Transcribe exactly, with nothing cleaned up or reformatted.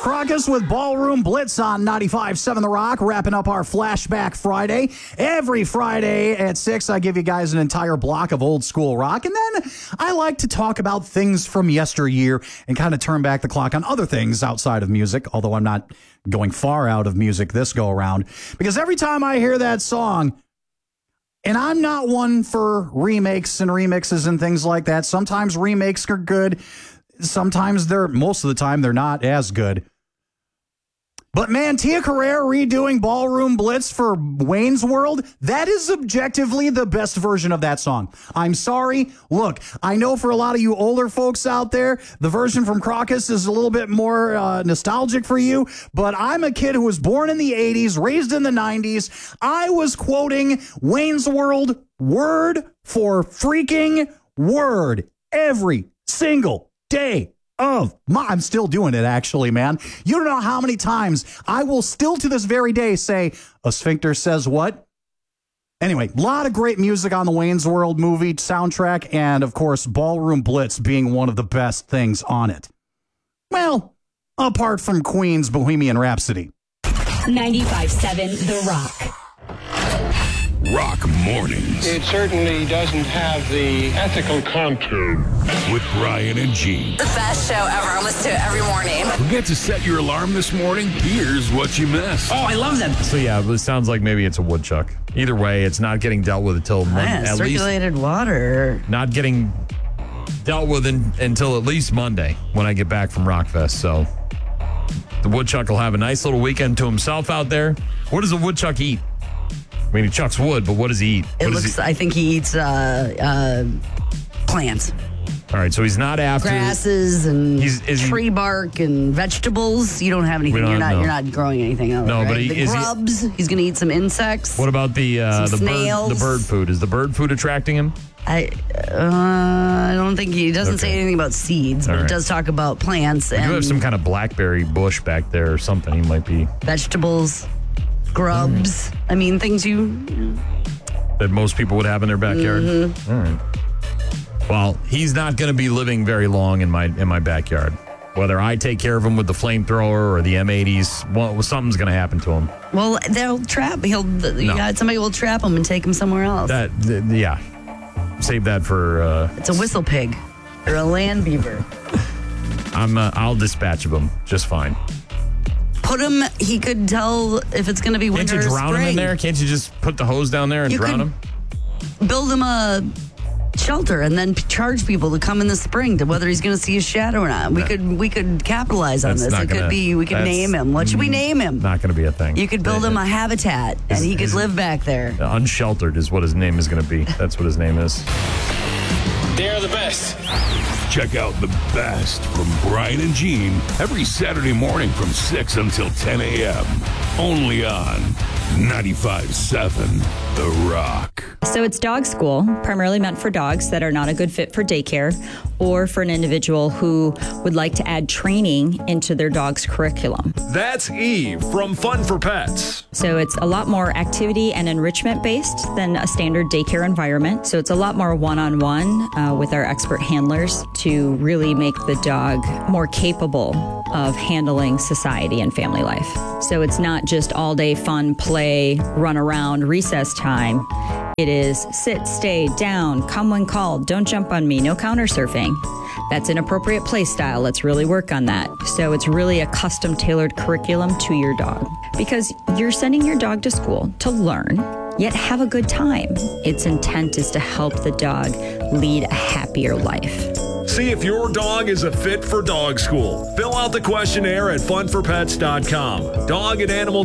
Crocus with Ballroom Blitz on ninety-five point seven The Rock, wrapping up our Flashback Friday. Every Friday at six, I give you guys an entire block of old school rock, and then I like to talk about things from yesteryear and kind of turn back the clock on other things outside of music, although I'm not going far out of music this go around, because every time I hear that song, and I'm not one for remakes and remixes and things like that. Sometimes remakes are good. Sometimes they're, most of the time, they're not as good. But man, Tia Carrere redoing Ballroom Blitz for Wayne's World, that is objectively the best version of that song. I'm sorry. Look, I know for a lot of you older folks out there, the version from Crocus is a little bit more uh, nostalgic for you, but I'm a kid who was born in the eighties, raised in the nineties. I was quoting Wayne's World word for freaking word every single day. Of my, I'm still doing it, actually, man. You don't know how many times I will still to this very day say, a sphincter says what? Anyway, a lot of great music on the Wayne's World movie soundtrack, and of course, Ballroom Blitz being one of the best things on it. Well, apart from Queen's Bohemian Rhapsody. ninety-five point seven The Rock. Rock Mornings. It certainly doesn't have the ethical content. With Brian and Gene. The best show ever. I listen to it every morning. Forget to set your alarm this morning? Here's what you missed. Oh, I love that. So yeah, it sounds like maybe it's a woodchuck. Either way, it's not getting dealt with until mon- Yeah, at least circulated water. not getting dealt with in, until at least Monday when I get back from Rockfest. So the woodchuck will have a nice little weekend to himself out there. What does a woodchuck eat? I mean, he chucks wood, but what does he eat? It What does looks. he- I think he eats uh, uh, plants, All right, so he's not after grasses, and He's- is he- tree bark and vegetables. You don't have anything. don't You're not. know. You're not growing anything else. No, right? but he- the is he- grubs. he's going to eat some insects. What about the uh, the Some bird snails. the bird food? Is the bird food attracting him? I. Uh, I don't think he, he doesn't say Okay. anything about seeds, but All it right. does talk about plants You and have some kind of blackberry bush back there or something. He might be vegetables, grubs. I mean, things you. that most people would have in their backyard. Mm-hmm. All right. Well, he's not going to be living very long in my in my backyard. Whether I take care of him with the flamethrower or the M eighties, well, something's going to happen to him. Well, they'll trap. He'll. Yeah, somebody will trap him and take him somewhere else. That, th- yeah. Save that for. Uh, It's a whistle pig or a land beaver. I'm. Uh, I'll dispatch of him just fine. Put him. He could tell if it's going to be Can't winter you or drown spring. him in there? Can't you just put the hose down there and You drown could- him? Build him a shelter and then p- charge people to come in the spring to whether he's going to see his shadow or not. We That- could we could capitalize on That's this. not It could gonna- be. We could that's- name him. What should we mm, name him? Not going to be a thing. You could build him a habitat and Is- he could is- live back there. Unsheltered is what his name is going to be. That's what his name is. They're the best. Check out the best from Brian and Gene every Saturday morning from six until ten a.m. Only on ninety-five point seven The Rock. So it's dog school, primarily meant for dogs that are not a good fit for daycare or for an individual who would like to add training into their dog's curriculum. That's Eve from Fun for Pets. So it's a lot more activity and enrichment based than a standard daycare environment. So it's a lot more one-on-one uh, with our expert handlers to really make the dog more capable of handling society and family life. So it's not just all day fun, play, run around, recess time. It is sit, stay, down, come when called, don't jump on me, no counter surfing. That's inappropriate play style. Let's really work on that. So it's really a custom tailored curriculum to your dog because you're sending your dog to school to learn, yet have a good time. Its intent is to help the dog lead a happier life. See if your dog is a fit for dog school. Fill out the questionnaire at fun for pets dot com. Dog and animal